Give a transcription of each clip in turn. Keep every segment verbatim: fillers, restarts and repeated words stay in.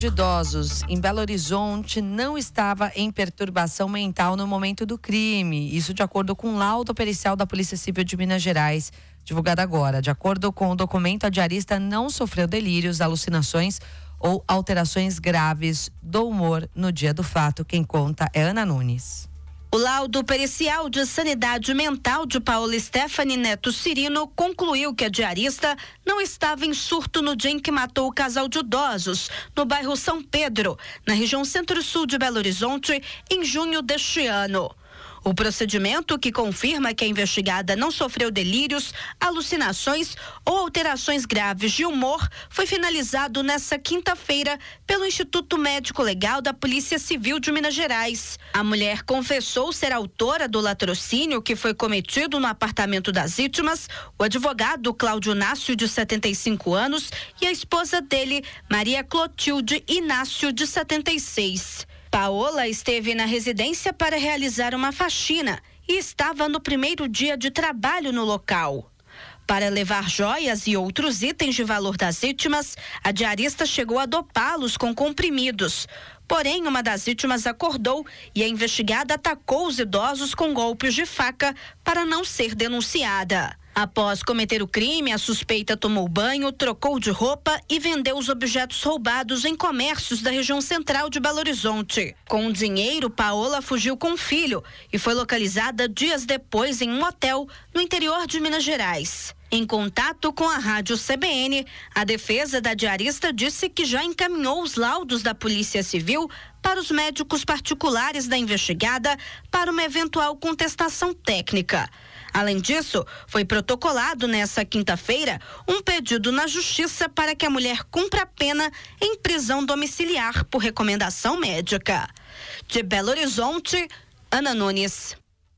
de idosos em Belo Horizonte não estava em perturbação mental no momento do crime. Isso de acordo com o laudo pericial da Polícia Civil de Minas Gerais, divulgado agora. De acordo com o documento, a diarista não sofreu delírios, alucinações ou alterações graves do humor no dia do fato. Quem conta é Ana Nunes. O laudo pericial de sanidade mental de Paola Stephanie Neto Cirino concluiu que a diarista não estava em surto no dia em que matou o casal de idosos no bairro São Pedro, na região centro-sul de Belo Horizonte, em junho deste ano. O procedimento, que confirma que a investigada não sofreu delírios, alucinações ou alterações graves de humor, foi finalizado nesta quinta-feira pelo Instituto Médico Legal da Polícia Civil de Minas Gerais. A mulher confessou ser autora do latrocínio que foi cometido no apartamento das vítimas, o advogado Cláudio Inácio, de setenta e cinco anos, e a esposa dele, Maria Clotilde Inácio, de setenta e seis. Paola esteve na residência para realizar uma faxina e estava no primeiro dia de trabalho no local. Para levar joias e outros itens de valor das vítimas, a diarista chegou a dopá-los com comprimidos. Porém, uma das vítimas acordou e a investigada atacou os idosos com golpes de faca para não ser denunciada. Após cometer o crime, a suspeita tomou banho, trocou de roupa e vendeu os objetos roubados em comércios da região central de Belo Horizonte. Com o dinheiro, Paola fugiu com o filho e foi localizada dias depois em um hotel no interior de Minas Gerais. Em contato com a rádio C B N, a defesa da diarista disse que já encaminhou os laudos da Polícia Civil para os médicos particulares da investigada para uma eventual contestação técnica. Além disso, foi protocolado nesta quinta-feira um pedido na Justiça para que a mulher cumpra a pena em prisão domiciliar por recomendação médica. De Belo Horizonte, Ana Nunes.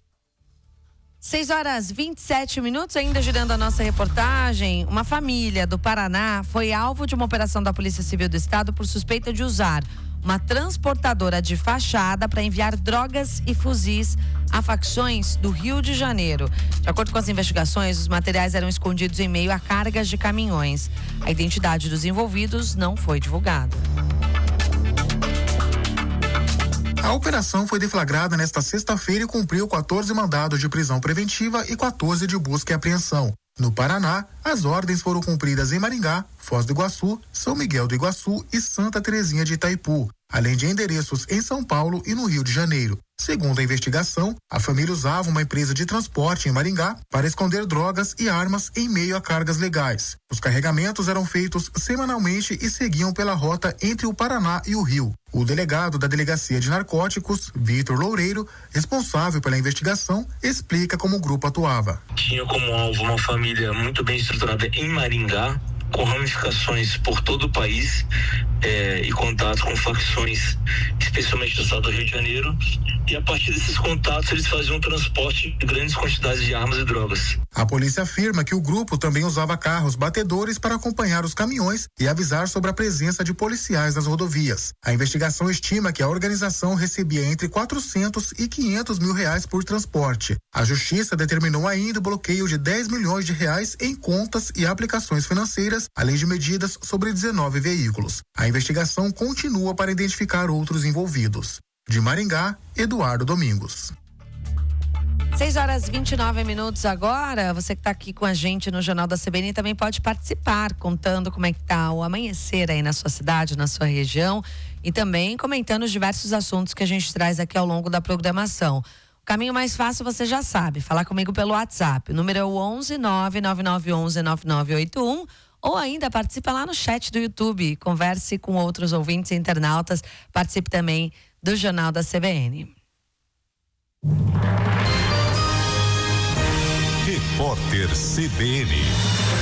seis horas e vinte e sete minutos, ainda girando a nossa reportagem. Uma família do Paraná foi alvo de uma operação da Polícia Civil do Estado por suspeita de usar uma transportadora de fachada para enviar drogas e fuzis a facções do Rio de Janeiro. De acordo com as investigações, os materiais eram escondidos em meio a cargas de caminhões. A identidade dos envolvidos não foi divulgada. A operação foi deflagrada nesta sexta-feira e cumpriu quatorze mandados de prisão preventiva e quatorze de busca e apreensão. No Paraná, as ordens foram cumpridas em Maringá, Foz do Iguaçu, São Miguel do Iguaçu e Santa Terezinha de Itaipu, além de endereços em São Paulo e no Rio de Janeiro. Segundo a investigação, a família usava uma empresa de transporte em Maringá para esconder drogas e armas em meio a cargas legais. Os carregamentos eram feitos semanalmente e seguiam pela rota entre o Paraná e o Rio. O delegado da Delegacia de Narcóticos, Vitor Loureiro, responsável pela investigação, explica como o grupo atuava. Tinha como alvo uma família muito bem estruturada em Maringá, com ramificações por todo o país é, e contatos com facções, especialmente do estado do Rio de Janeiro, e a partir desses contatos eles faziam transporte de grandes quantidades de armas e drogas. A polícia afirma que o grupo também usava carros batedores para acompanhar os caminhões e avisar sobre a presença de policiais nas rodovias. A investigação estima que a organização recebia entre quatrocentos e quinhentos mil reais por transporte. A justiça determinou ainda o bloqueio de dez milhões de reais em contas e aplicações financeiras, além de medidas sobre dezenove veículos. A investigação continua para identificar outros envolvidos. De Maringá, Eduardo Domingos. seis horas e vinte e nove minutos agora. Você que está aqui com a gente no Jornal da C B N também pode participar, contando como é que está o amanhecer aí na sua cidade, na sua região, e também comentando os diversos assuntos que a gente traz aqui ao longo da programação. O caminho mais fácil você já sabe, falar comigo pelo WhatsApp. O número é o onze nove nove nove onze nove nove oito um. Ou ainda participa lá no chat do YouTube, converse com outros ouvintes e internautas, participe também do Jornal da C B N. Repórter C B N.